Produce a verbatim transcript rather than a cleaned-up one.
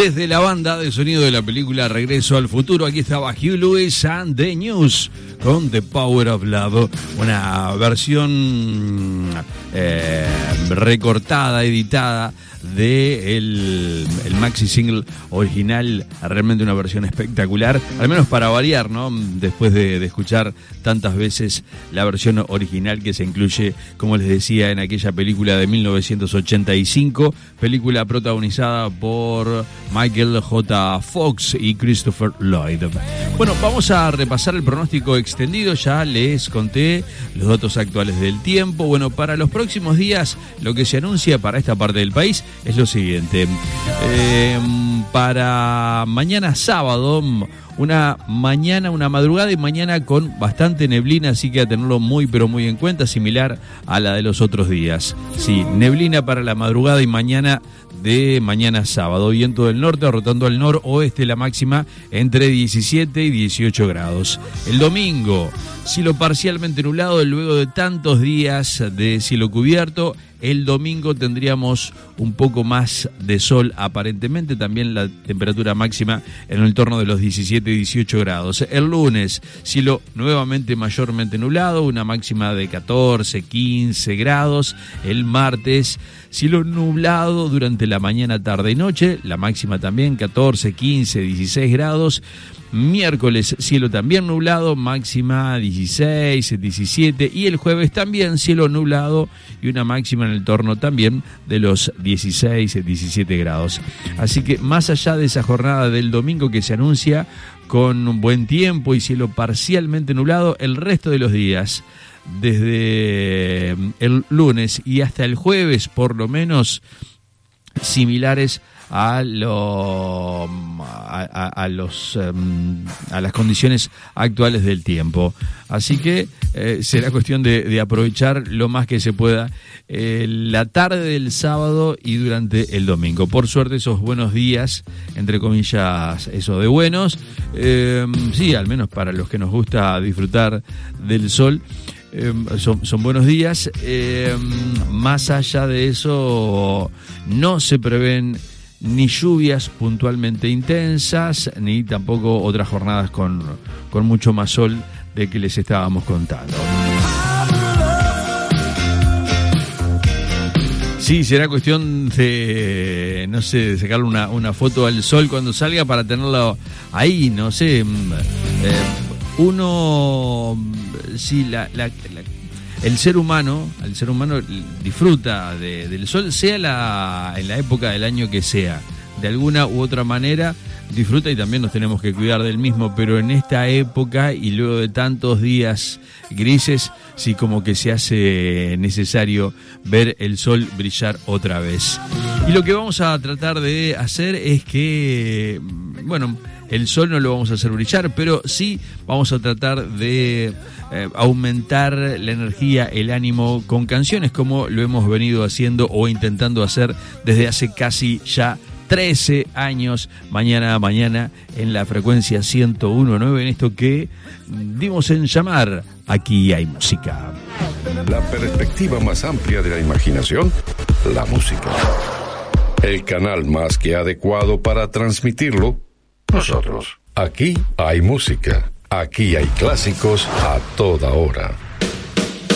Desde la banda de sonido de la película Regreso al Futuro, aquí estaba Huey Lewis and the News con The Power of Love, una versión eh, recortada, editada de el, el maxi single original, realmente una versión espectacular, al menos para variar, ¿no? Después de, de escuchar tantas veces la versión original que se incluye, como les decía, en aquella película de mil novecientos ochenta y cinco, película protagonizada por Michael J. Fox y Christopher Lloyd. Bueno, vamos a repasar el pronóstico extendido, ya les conté los datos actuales del tiempo. Bueno, para los próximos días, lo que se anuncia para esta parte del país es lo siguiente. Eh, para mañana sábado, una mañana, una madrugada y mañana con bastante neblina, así que a tenerlo muy pero muy en cuenta, similar a la de los otros días. Sí, neblina para la madrugada y mañana de mañana sábado. Viento del norte rotando al noroeste, la máxima entre diecisiete y dieciocho grados. El domingo, cielo parcialmente nublado luego de tantos días de cielo cubierto. El domingo tendríamos un poco más de sol aparentemente, también la temperatura máxima en el torno de los diecisiete y dieciocho grados. El lunes, cielo nuevamente mayormente nublado, una máxima de catorce, quince grados. El martes, cielo nublado durante la mañana, tarde y noche, la máxima también catorce, quince, dieciséis grados. Miércoles, cielo también nublado, máxima dieciséis, diecisiete, y el jueves también cielo nublado y una máxima en el torno también de los dieciséis, diecisiete grados. Así que más allá de esa jornada del domingo que se anuncia con buen tiempo y cielo parcialmente nublado, el resto de los días, desde el lunes y hasta el jueves por lo menos, similares a lo a, a, a los um, a las condiciones actuales del tiempo. Así que eh, será cuestión de, de aprovechar lo más que se pueda eh, la tarde del sábado y durante el domingo. Por suerte, esos buenos días, entre comillas, eso de buenos, eh, sí, al menos para los que nos gusta disfrutar del sol. Eh, son, son buenos días. Eh, más allá de eso, no se prevén ni lluvias puntualmente intensas, ni tampoco otras jornadas con, con mucho más sol de que les estábamos contando. Sí, será cuestión de, no sé, de sacarle una, una foto al sol cuando salga para tenerlo ahí, no sé. Eh, uno, sí, la... la, la El ser humano, el ser humano disfruta de, del sol, sea la, en la época del año que sea. De alguna u otra manera disfruta y también nos tenemos que cuidar del mismo, pero en esta época y luego de tantos días grises, sí como que se hace necesario ver el sol brillar otra vez. Y lo que vamos a tratar de hacer es que, bueno, el sol no lo vamos a hacer brillar, pero sí vamos a tratar de eh, aumentar la energía, el ánimo con canciones como lo hemos venido haciendo o intentando hacer desde hace casi ya trece años, mañana a mañana, en la frecuencia ciento uno punto nueve, en esto que dimos en llamar Aquí hay música. La perspectiva más amplia de la imaginación, la música. El canal más que adecuado para transmitirlo, nosotros. Aquí hay música. Aquí hay clásicos a toda hora.